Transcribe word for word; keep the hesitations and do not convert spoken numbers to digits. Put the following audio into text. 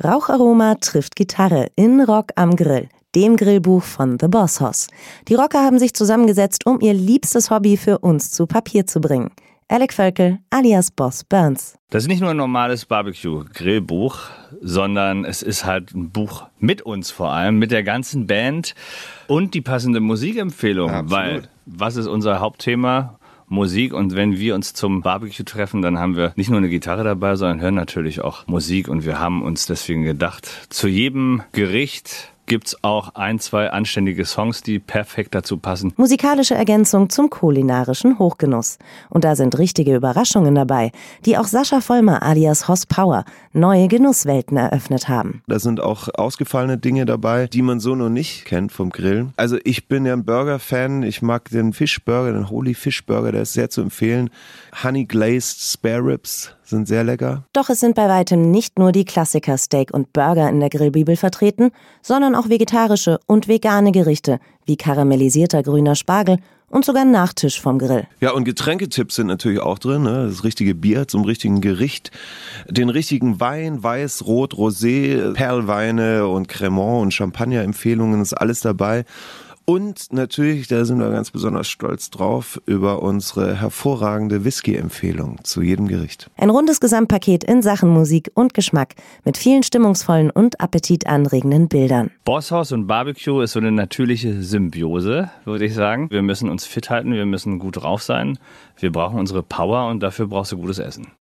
Raucharoma trifft Gitarre in Rock am Grill, dem Grillbuch von The Boss Hoss. Die Rocker haben sich zusammengesetzt, um ihr liebstes Hobby für uns zu Papier zu bringen. Alec Völkel alias Boss Burns. Das ist nicht nur ein normales Barbecue-Grillbuch, sondern es ist halt ein Buch mit uns vor allem, mit der ganzen Band und die passende Musikempfehlung. Ja, weil, was ist unser Hauptthema? Musik. Und wenn wir uns zum Barbecue treffen, dann haben wir nicht nur eine Gitarre dabei, sondern hören natürlich auch Musik. Und wir haben uns deswegen gedacht, zu jedem Gericht gibt's auch ein, zwei anständige Songs, die perfekt dazu passen. Musikalische Ergänzung zum kulinarischen Hochgenuss. Und da sind richtige Überraschungen dabei, die auch Sascha Vollmer alias Hoss Power neue Genusswelten eröffnet haben. Da sind auch ausgefallene Dinge dabei, die man so noch nicht kennt vom Grillen. Also ich bin ja ein Burger-Fan. Ich mag den Fischburger, den Holy Fish Burger, der ist sehr zu empfehlen. Honey Glazed Spare Ribs sind sehr lecker. Doch es sind bei weitem nicht nur die Klassiker Steak und Burger in der Grillbibel vertreten, sondern auch vegetarische und vegane Gerichte wie karamellisierter grüner Spargel und sogar ein Nachtisch vom Grill. Ja, und Getränketipps sind natürlich auch drin, ne? Das richtige Bier zum richtigen Gericht, den richtigen Wein, Weiß, Rot, Rosé, Perlweine und Cremant und Champagner-Empfehlungen, ist alles dabei. Und natürlich, da sind wir ganz besonders stolz drauf, über unsere hervorragende Whisky-Empfehlung zu jedem Gericht. Ein rundes Gesamtpaket in Sachen Musik und Geschmack mit vielen stimmungsvollen und appetitanregenden Bildern. Boss Hoss und Barbecue ist so eine natürliche Symbiose, würde ich sagen. Wir müssen uns fit halten, wir müssen gut drauf sein. Wir brauchen unsere Power und dafür brauchst du gutes Essen.